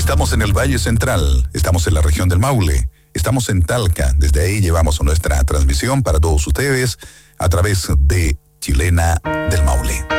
Estamos en el Valle Central, estamos en la región del Maule, estamos en Talca. Desde ahí llevamos nuestra transmisión para todos ustedes a través de Chilena del Maule.